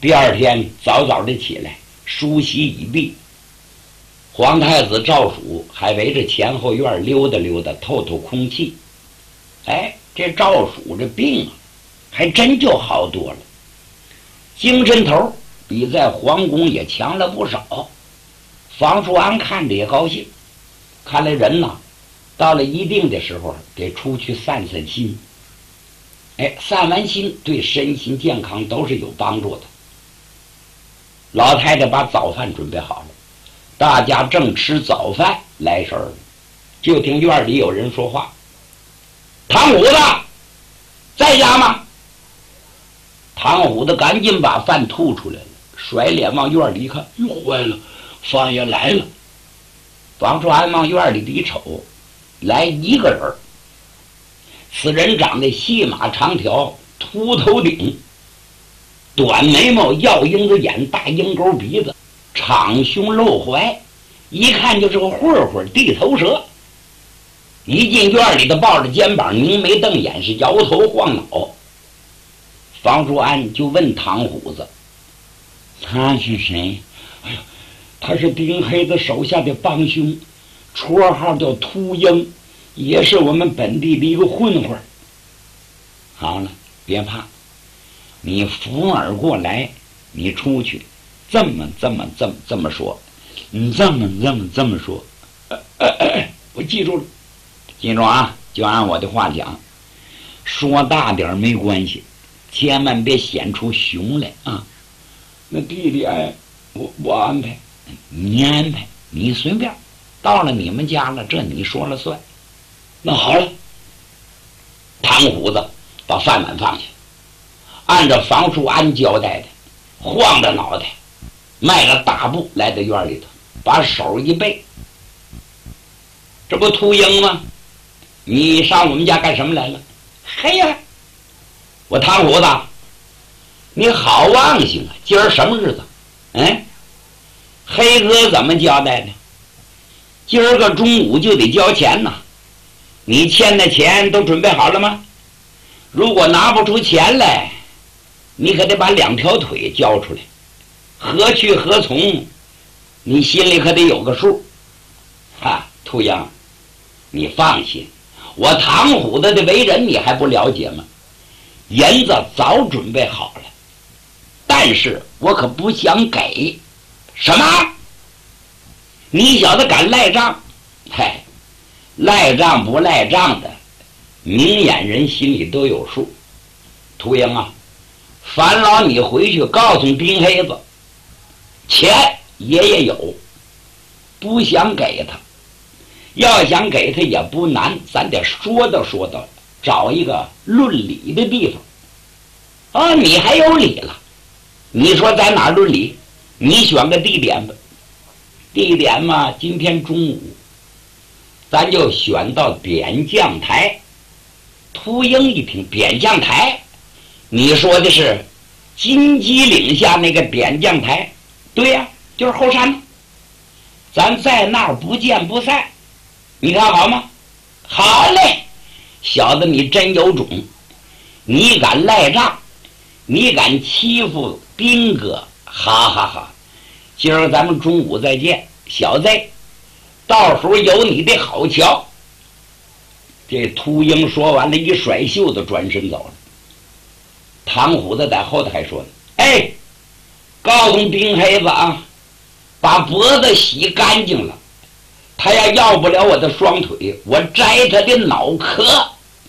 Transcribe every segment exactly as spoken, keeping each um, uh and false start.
第二天早早的起来，梳洗已毕，皇太子赵曙还围着前后院溜达溜达，透透空气。哎，这赵曙这病啊，还真就好多了，精神头比在皇宫也强了不少。房叔安看着也高兴，看来人呐，到了一定的时候得出去散散心。哎，散完心对身心健康都是有帮助的。老太太把早饭准备好了，大家正吃早饭，来事儿了，就听院里有人说话：“唐虎子在家吗？”唐虎子赶紧把饭吐出来了，甩脸往院里一看，哟，坏了，方爷来了。房叔安往院里一瞅，来一个人，此人长得细马长条，秃头顶，短眉毛，药鹰子眼，大鹰钩鼻子，敞胸露怀，一看就是个混混地头蛇。一进院里的抱着肩膀，凝眉瞪眼，是摇头晃脑。房叔安就问唐虎子：“他是谁？”“哎呀，他是丁黑子手下的帮凶，绰号叫秃鹰，也是我们本地的一个混混。”“好了，别怕，你扶耳过来，你出去，这么这么这么这么说，你这么这么这么说，呃呃呃我记住了，记住啊，就按我的话讲，说大点没关系，千万别显出熊来啊。那弟弟，哎，我我安排，你安排，你随便，到了你们家了，这你说了算。那好了。”唐虎子把饭碗放下，按照房叔安交代的，晃着脑袋，迈了大步来到院里头，把手一背：“这不秃鹰吗？你上我们家干什么来了？”“嘿呀，我唐虎子，你好忘性啊！今儿什么日子？嗯，黑哥怎么交代的？今儿个中午就得交钱呐。你欠的钱都准备好了吗？如果拿不出钱来，你可得把两条腿交出来，何去何从，你心里可得有个数。哈，秃鹰，你放心，我唐虎子的为人你还不了解吗？银子早准备好了，但是我可不想给。”“什么？你小子敢赖账？嗨，赖账不赖账的，明眼人心里都有数。秃鹰啊，烦劳你回去告诉丁黑子，钱爷爷有，不想给他，要想给他也不难，咱得说道说道，找一个论理的地方。啊，你还有理了？你说在哪儿论理？你选个地点吧。地点嘛，今天中午咱就选到点将台。”秃鹰一听，点将台，你说的是金鸡岭下那个点将台？对呀、啊，就是后山。咱在那儿不见不散，你看好吗？好嘞，小子你真有种，你敢赖账，你敢欺负兵哥，哈哈哈！今儿咱们中午再见，小子，到时候有你的好瞧。这秃鹰说完了，一甩袖子转身走了。唐虎子在后头还说呢：“哎，告诉丁黑子啊，把脖子洗干净了，他要要不了我的双腿，我摘他的脑壳。”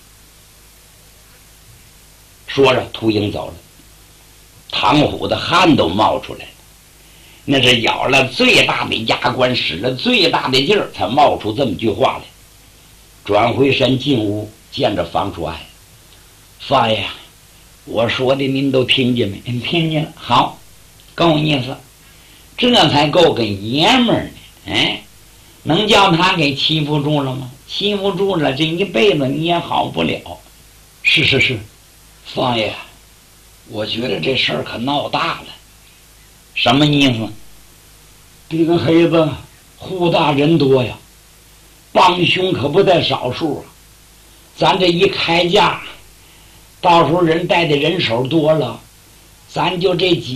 说着，秃鹰走了。唐虎的汗都冒出来了，那是咬了最大的牙关，使了最大的劲儿，才冒出这么句话来。转回身进屋，见着房叔安：“少爷，我说的您都听见没？”“您听见了。”“好，够意思，这才够个爷们儿呢。哎，能叫他给欺负住了吗？欺负住了，这一辈子你也好不了。”“是是是，少爷，我觉得这事儿可闹大了。”“什么意思？”“丁黑子户大人多呀，帮凶可不在少数啊！咱这一开价，到时候人带的人手多了，咱就这几